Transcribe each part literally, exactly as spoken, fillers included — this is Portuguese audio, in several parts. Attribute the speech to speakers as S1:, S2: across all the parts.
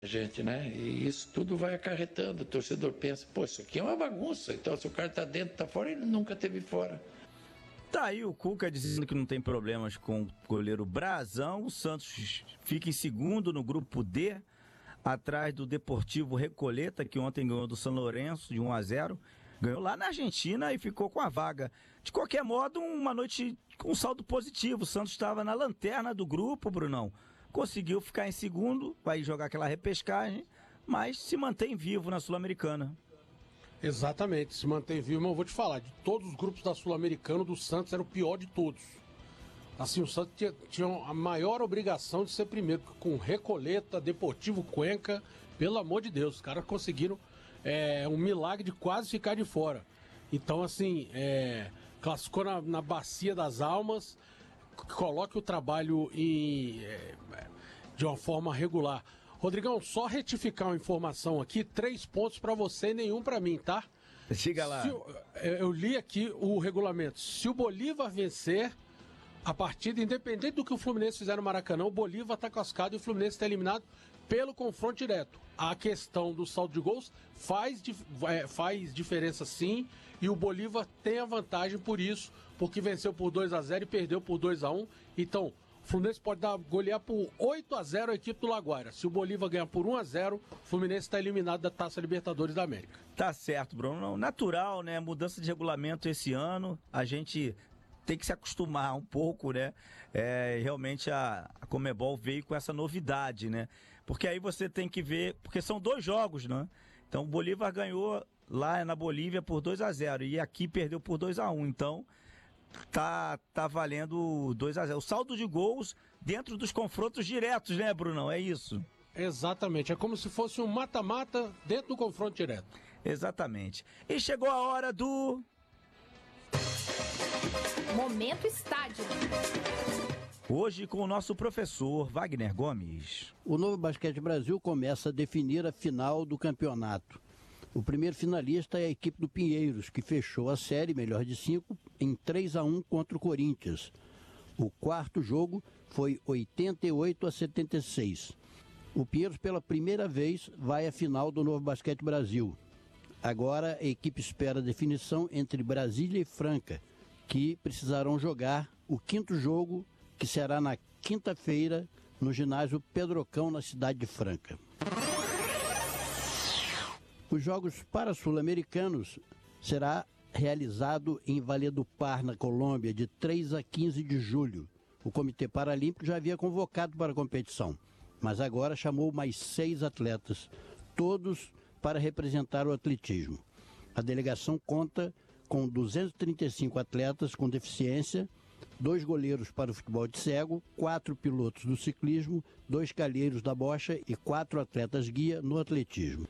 S1: gente, né? E isso tudo vai acarretando. O torcedor pensa, pô, isso aqui é uma bagunça. Então, se o cara tá dentro, tá fora, ele nunca teve fora.
S2: Tá aí o Cuca dizendo que não tem problemas com o goleiro Brazão. O Santos fica em segundo no grupo D, atrás do Deportivo Recoleta, que ontem ganhou do São Lourenço de um a zero. Ganhou lá na Argentina e ficou com a vaga. De qualquer modo, uma noite com um saldo positivo. O Santos estava na lanterna do grupo, Brunão. Conseguiu ficar em segundo, vai jogar aquela repescagem, mas se mantém vivo na Sul-Americana.
S3: Exatamente, se mantém vivo, mas eu vou te falar, de todos os grupos da Sul-Americana, o do Santos era o pior de todos. Assim, o Santos tinha, tinha a maior obrigação de ser primeiro, com Recoleta, Deportivo Cuenca, pelo amor de Deus, os caras conseguiram é, um milagre de quase ficar de fora. Então, assim, é, classificou na, na bacia das almas, coloque o trabalho em, é, de uma forma regular. Rodrigão, só retificar uma informação aqui, três pontos para você e nenhum para mim, tá?
S2: Chega lá.
S3: Eu, eu li aqui o regulamento. Se o Bolívar vencer a partida, independente do que o Fluminense fizer no Maracanã, o Bolívar está classificado e o Fluminense está eliminado pelo confronto direto. A questão do saldo de gols faz, é, faz diferença sim, e o Bolívar tem a vantagem por isso, porque venceu por dois a zero e perdeu por dois a um. Então, o Fluminense pode dar, golear por oito a zero a equipe do Laguaira. Se o Bolívar ganhar por um a zero, o Fluminense está eliminado da Taça Libertadores da América.
S2: Tá certo, Bruno. Natural, né? Mudança de regulamento esse ano. A gente tem que se acostumar um pouco, né? É, realmente a, a Conmebol veio com essa novidade, né? Porque aí você tem que ver... Porque são dois jogos, né? Então o Bolívar ganhou lá na Bolívia por dois a zero e aqui perdeu por dois a um. Então... Tá, tá valendo dois a zero. O saldo de gols dentro dos confrontos diretos, né, Brunão? É isso.
S3: Exatamente. É como se fosse um mata-mata dentro do confronto direto.
S2: Exatamente. E chegou a hora do...
S4: Momento Estádio.
S2: Hoje com o nosso professor Wagner Gomes.
S5: O Novo Basquete Brasil começa a definir a final do campeonato. O primeiro finalista é a equipe do Pinheiros, que fechou a série, melhor de cinco, em três a um contra o Corinthians. O quarto jogo foi oitenta e oito a setenta e seis. O Pinheiros, pela primeira vez, vai à final do Novo Basquete Brasil. Agora, a equipe espera a definição entre Brasília e Franca, que precisarão jogar o quinto jogo, que será na quinta-feira, no ginásio Pedrocão, na cidade de Franca. Os Jogos Para-Sul-Americanos será realizado em Valledupar, na Colômbia, de três a quinze de julho. O Comitê Paralímpico já havia convocado para a competição, mas agora chamou mais seis atletas, todos para representar o atletismo. A delegação conta com duzentos e trinta e cinco atletas com deficiência, dois goleiros para o futebol de cego, quatro pilotos do ciclismo, dois calheiros da bocha e quatro atletas guia no atletismo.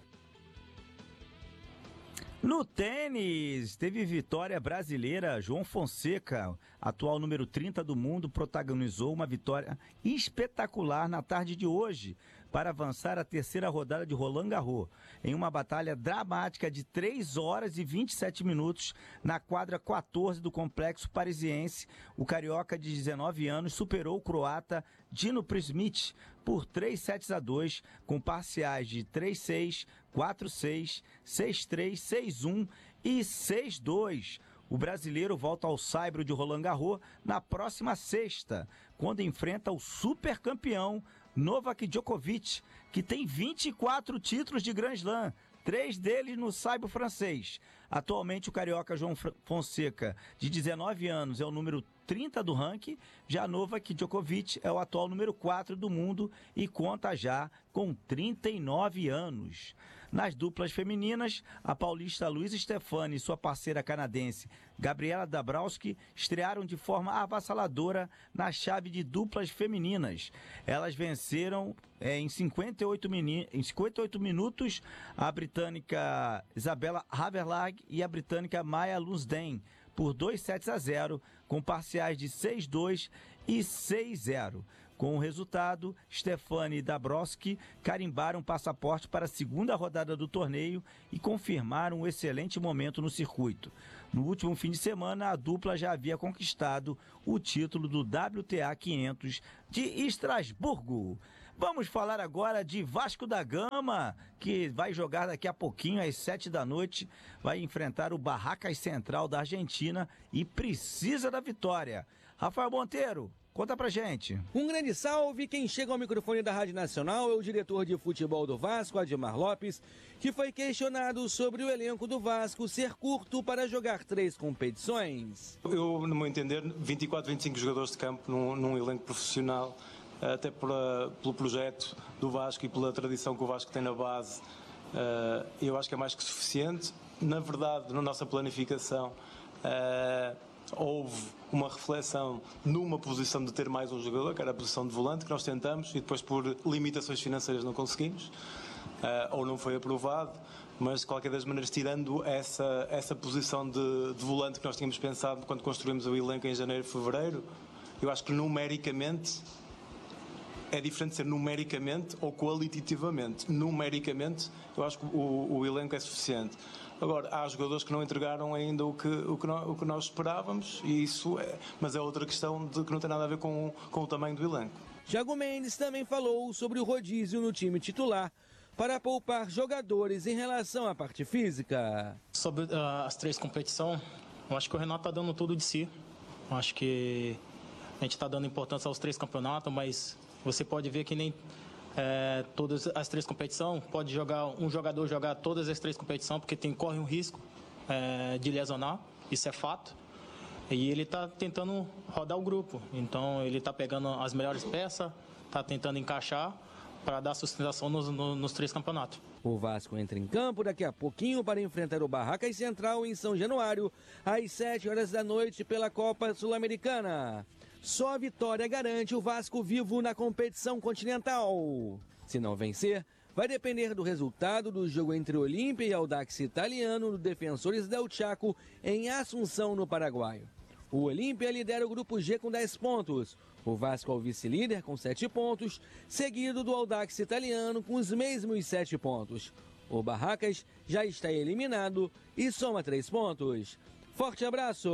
S2: No tênis, teve vitória brasileira. João Fonseca, atual número trinta do mundo, protagonizou uma vitória espetacular na tarde de hoje para avançar a terceira rodada de Roland Garros, em uma batalha dramática de três horas e vinte e sete minutos na quadra quatorze do Complexo Parisiense. O carioca de dezenove anos superou o croata Dino Prismic por três sets a dois, com parciais de três a seis, quatro a seis, seis a três, seis a um e seis a dois. O brasileiro volta ao saibro de Roland Garros na próxima sexta, quando enfrenta o supercampeão Novak Djokovic, que tem vinte e quatro títulos de Grand Slam, três deles no saibro francês. Atualmente o carioca João Fonseca, de dezenove anos, é o número trinta do ranking, já Novak Djokovic é o atual número quatro do mundo e conta já com trinta e nove anos. Nas duplas femininas, a paulista Luísa Stefani e sua parceira canadense Gabriela Dabrowski estrearam de forma avassaladora na chave de duplas femininas. Elas venceram é, em, cinquenta e oito mini... em cinquenta e oito minutos a britânica Isabella Haverlag e a britânica Maya Lunsden por dois sets a zero, com parciais de seis a dois e seis a zero. Com o resultado, Stefani e Dabrowski carimbaram passaporte para a segunda rodada do torneio e confirmaram um excelente momento no circuito. No último fim de semana, a dupla já havia conquistado o título do W T A quinhentos de Estrasburgo. Vamos falar agora de Vasco da Gama, que vai jogar daqui a pouquinho, às sete da noite, vai enfrentar o Barracas Central da Argentina e precisa da vitória. Rafael Monteiro, conta pra gente.
S6: Um grande salve. Quem chega ao microfone da Rádio Nacional é o diretor de futebol do Vasco, Admar Lopes, que foi questionado sobre o elenco do Vasco ser curto para jogar três competições.
S7: Eu, no meu entender, vinte e quatro, vinte e cinco jogadores de campo num, num elenco profissional, até pela, pelo projeto do Vasco e pela tradição que o Vasco tem na base, eu acho que é mais que suficiente. Na verdade, na nossa planificação, houve uma reflexão numa posição de ter mais um jogador, que era a posição de volante, que nós tentamos e depois por limitações financeiras não conseguimos, uh, ou não foi aprovado, mas de qualquer das maneiras, tirando essa, essa posição de, de volante que nós tínhamos pensado quando construímos o elenco em janeiro e fevereiro, eu acho que numericamente é diferente ser numericamente ou qualitativamente. Numericamente, eu acho que o, o elenco é suficiente. Agora, há jogadores que não entregaram ainda o que, o que, nós, o que nós esperávamos, e isso é, mas é outra questão de que não tem nada a ver com, com o tamanho do elenco.
S6: Thiago Mendes também falou sobre o rodízio no time titular para poupar jogadores em relação à parte física.
S8: Sobre uh, as três competições, eu acho que o Renato está dando tudo de si. Eu acho que a gente está dando importância aos três campeonatos, mas você pode ver que nem é, todas as três competições, pode jogar um jogador jogar todas as três competições, porque tem, corre um risco é, de lesionar, isso é fato. E ele está tentando rodar o grupo, então ele está pegando as melhores peças, está tentando encaixar para dar sustentação nos, nos, nos três campeonatos.
S6: O Vasco entra em campo daqui a pouquinho para enfrentar o Barracas Central em São Januário, às sete horas da noite pela Copa Sul-Americana. Só a vitória garante o Vasco vivo na competição continental. Se não vencer, vai depender do resultado do jogo entre Olímpia e Audax Italiano no Defensores del Chaco, em Assunção, no Paraguai. O Olímpia lidera o grupo G com dez pontos. O Vasco é o vice-líder com sete pontos, seguido do Audax Italiano com os mesmos sete pontos. O Barracas já está eliminado e soma três pontos. Forte abraço!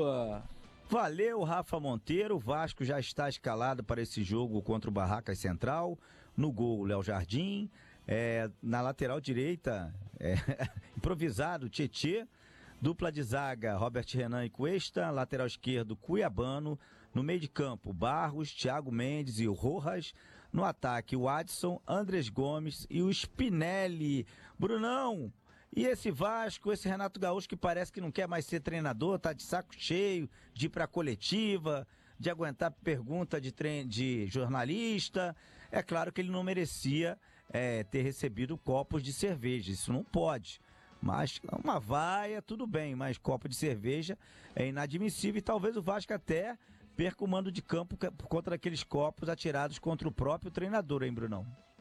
S2: Valeu, Rafa Monteiro. O Vasco já está escalado para esse jogo contra o Barracas Central. No gol, Léo Jardim. É, na lateral direita, é, improvisado, Tietê. Dupla de zaga, Robert Renan e Cuesta. Lateral esquerdo, Cuiabano. No meio de campo, Barros, Thiago Mendes e o Rojas. No ataque, o Adson, Andrés Gomes e o Spinelli. Brunão, e esse Vasco, esse Renato Gaúcho que parece que não quer mais ser treinador, tá de saco cheio de ir pra coletiva, de aguentar pergunta de, trein... de jornalista. É claro que ele não merecia é, ter recebido copos de cerveja, isso não pode. Mas uma vaia, tudo bem, mas copo de cerveja é inadmissível e talvez o Vasco até perca o mando de campo por conta daqueles copos atirados contra o próprio treinador, hein, Brunão?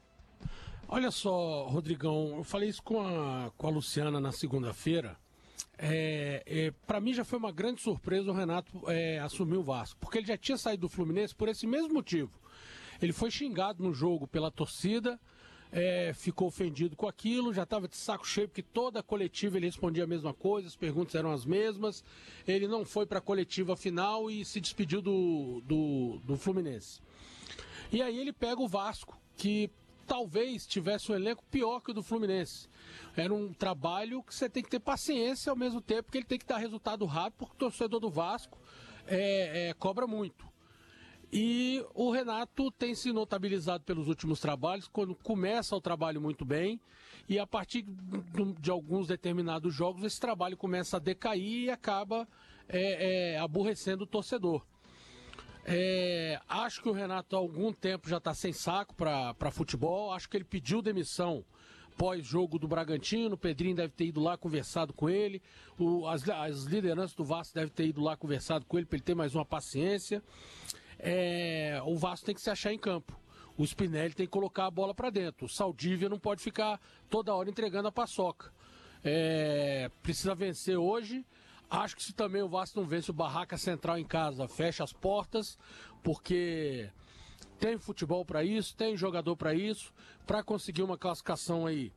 S3: Olha só, Rodrigão, eu falei isso com a, com a Luciana na segunda-feira. É, é, para mim já foi uma grande surpresa o Renato é, assumir o Vasco, porque ele já tinha saído do Fluminense por esse mesmo motivo. Ele foi xingado no jogo pela torcida, é, ficou ofendido com aquilo, já estava de saco cheio, porque toda a coletiva ele respondia a mesma coisa, as perguntas eram as mesmas. Ele não foi para a coletiva final e se despediu do, do, do Fluminense. E aí ele pega o Vasco, que talvez tivesse um elenco pior que o do Fluminense. Era um trabalho que você tem que ter paciência ao mesmo tempo que ele tem que dar resultado rápido, porque o torcedor do Vasco é, é, cobra muito. E o Renato tem se notabilizado pelos últimos trabalhos, quando começa o trabalho muito bem, e a partir de alguns determinados jogos esse trabalho começa a decair e acaba é, é, aborrecendo o torcedor. É, acho que o Renato há algum tempo já está sem saco para futebol. Acho que ele pediu demissão pós-jogo do Bragantino. O Pedrinho deve ter ido lá conversado com ele. O, as, as lideranças do Vasco devem ter ido lá conversado com ele para ele ter mais uma paciência. É, o Vasco tem que se achar em campo. O Spinelli tem que colocar a bola para dentro. O Saldívia não pode ficar toda hora entregando a paçoca. É, precisa vencer hoje. Acho que se também o Vasco não vence o Barracas Central em casa, fecha as portas, porque tem futebol para isso, tem jogador para isso, para conseguir uma classificação aí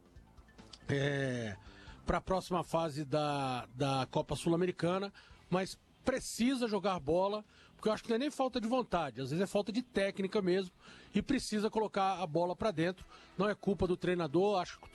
S3: é, para a próxima fase da, da Copa Sul-Americana, mas precisa jogar bola, porque eu acho que não é nem falta de vontade, às vezes é falta de técnica mesmo, e precisa colocar a bola para dentro. Não é culpa do treinador, acho que